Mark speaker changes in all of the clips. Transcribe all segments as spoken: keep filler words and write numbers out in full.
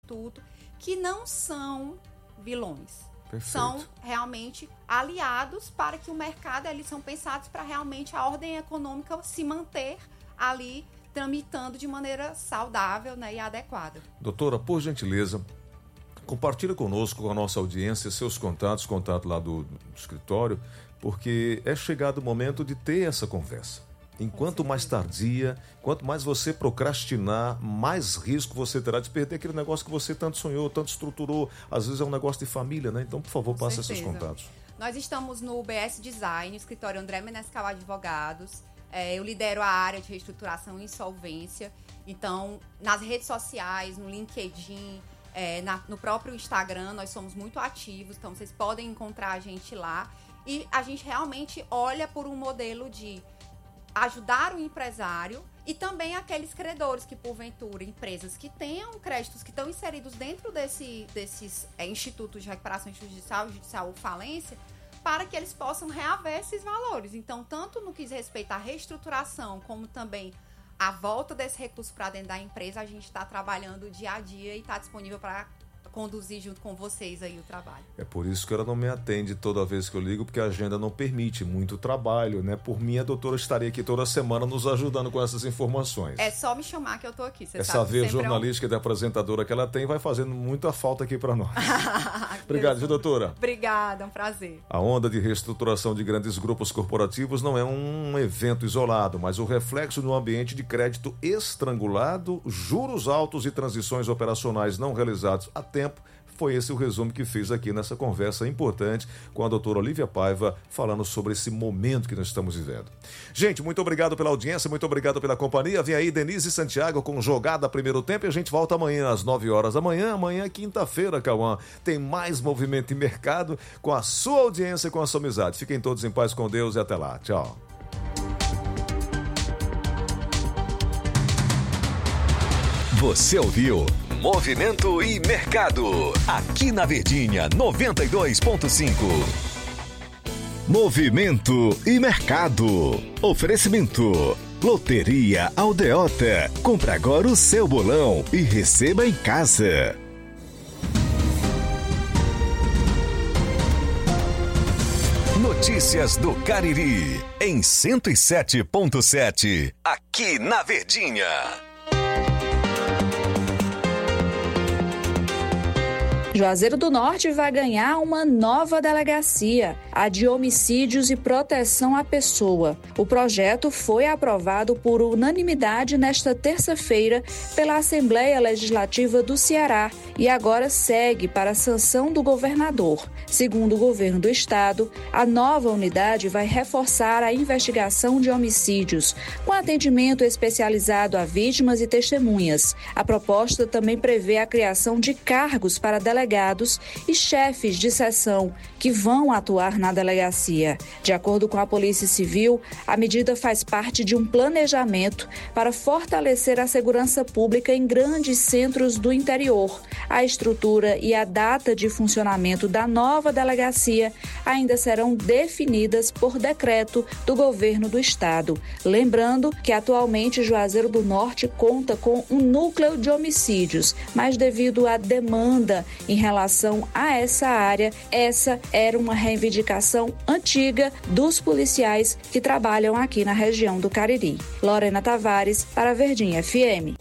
Speaker 1: Instituto, que não são vilões.
Speaker 2: Perfeito.
Speaker 1: São realmente aliados para que o mercado, eles são pensados para realmente a ordem econômica se manter ali tramitando de maneira saudável, né, e adequada.
Speaker 2: Doutora, por gentileza, compartilha conosco, com a nossa audiência, seus contatos, contato lá do, do escritório, porque é chegado o momento de ter essa conversa. Enquanto mais tardia, quanto mais você procrastinar, mais risco você terá de perder aquele negócio que você tanto sonhou, tanto estruturou. Às vezes é um negócio de família, né? Então, por favor,
Speaker 1: Com
Speaker 2: passe
Speaker 1: certeza.
Speaker 2: esses contatos.
Speaker 1: Nós estamos no B S Design, escritório André Menescal Advogados. É, eu lidero a área de reestruturação e insolvência. Então, nas redes sociais, no LinkedIn, é, na, no próprio Instagram, nós somos muito ativos. Então, vocês podem encontrar a gente lá. E a gente realmente olha por um modelo de ajudar o empresário e também aqueles credores que, porventura, empresas que tenham créditos que estão inseridos dentro desse, desses é, institutos de recuperação judicial, judicial ou falência, para que eles possam reaver esses valores. Então, tanto no que diz respeito à reestruturação, como também a volta desse recurso para dentro da empresa, a gente está trabalhando dia a dia e está disponível para conduzir junto com vocês aí o trabalho.
Speaker 2: É por isso que ela não me atende toda vez que eu ligo, porque a agenda não permite muito trabalho, né? Por mim, a doutora estaria aqui toda semana nos ajudando com essas informações.
Speaker 1: É só me chamar que eu tô aqui, você
Speaker 2: Essa
Speaker 1: sabe.
Speaker 2: veia
Speaker 1: sempre
Speaker 2: jornalística é um... da apresentadora que ela tem vai fazendo muita falta aqui para nós. Obrigado, viu, doutora?
Speaker 1: Obrigada, é um prazer.
Speaker 2: A onda de reestruturação de grandes grupos corporativos não é um evento isolado, mas o reflexo de um ambiente de crédito estrangulado, juros altos e transições operacionais não realizados a tempo. Foi esse o resumo que fiz aqui nessa conversa importante com a doutora Olívia Paiva, falando sobre esse momento que nós estamos vivendo. Gente, muito obrigado pela audiência, muito obrigado pela companhia. Vem aí Denise Santiago com Jogada Primeiro Tempo e a gente volta amanhã às nove horas da manhã. Amanhã é quinta-feira, Cauã. Tem mais movimento em mercado com a sua audiência e com a sua amizade. Fiquem todos em paz com Deus e até lá. Tchau.
Speaker 3: Você ouviu Movimento e Mercado, aqui na Verdinha noventa e dois ponto cinco. Movimento e Mercado. Oferecimento. Loteria Aldeota. Compre agora o seu bolão e receba em casa. Notícias do Cariri, em cento e sete ponto sete, aqui na Verdinha.
Speaker 4: Juazeiro do Norte vai ganhar uma nova delegacia, a de homicídios e proteção à pessoa. O projeto foi aprovado por unanimidade nesta terça-feira pela Assembleia Legislativa do Ceará e agora segue para a sanção do governador. Segundo o governo do estado, a nova unidade vai reforçar a investigação de homicídios, com atendimento especializado a vítimas e testemunhas. A proposta também prevê a criação de cargos para delegados e chefes de seção que vão atuar na delegacia. De acordo com a Polícia Civil, a medida faz parte de um planejamento para fortalecer a segurança pública em grandes centros do interior. A estrutura e a data de funcionamento da nova delegacia ainda serão definidas por decreto do governo do estado. Lembrando que atualmente Juazeiro do Norte conta com um núcleo de homicídios, mas devido à demanda em relação a essa área, essa era uma reivindicação antiga dos policiais que trabalham aqui na região do Cariri. Lorena Tavares, para Verdinha F M.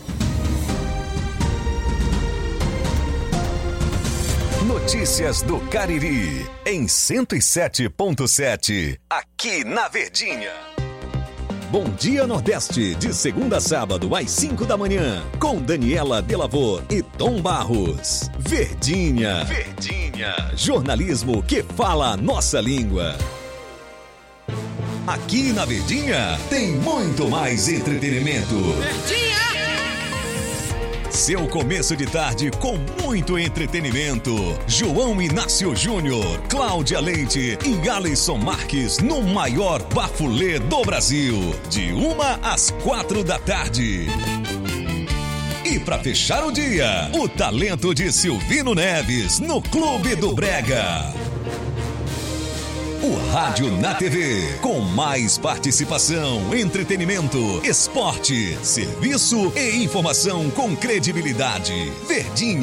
Speaker 3: Notícias do Cariri, em cento e sete ponto sete, aqui na Verdinha. Bom Dia Nordeste, de segunda a sábado às cinco da manhã, com Daniela Delavor e Tom Barros. Verdinha. Verdinha. Jornalismo que fala a nossa língua. Aqui na Verdinha tem muito mais entretenimento. Verdinha! Seu começo de tarde com muito entretenimento. João Inácio Júnior, Cláudia Leite e Alisson Marques no maior bafulê do Brasil. De uma às quatro da tarde. E para fechar o dia, o talento de Silvino Neves no Clube do Brega. O Rádio na T V, com mais participação, entretenimento, esporte, serviço e informação com credibilidade. Verdinha.